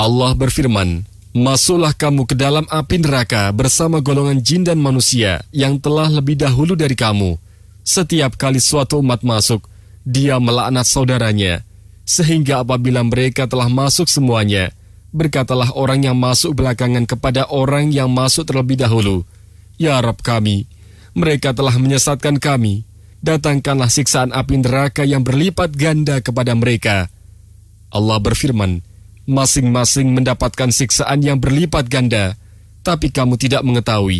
Allah berfirman, "Masuklah kamu ke dalam api neraka bersama golongan jin dan manusia yang telah lebih dahulu dari kamu. Setiap kali suatu umat masuk, dia melaknat saudaranya, sehingga apabila mereka telah masuk semuanya, berkatalah orang yang masuk belakangan kepada orang yang masuk terlebih dahulu, 'Ya Rabb kami, mereka telah menyesatkan kami. Datangkanlah siksaan api neraka yang berlipat ganda kepada mereka.' Allah berfirman, masing-masing mendapatkan siksaan yang berlipat ganda, tapi kamu tidak mengetahui.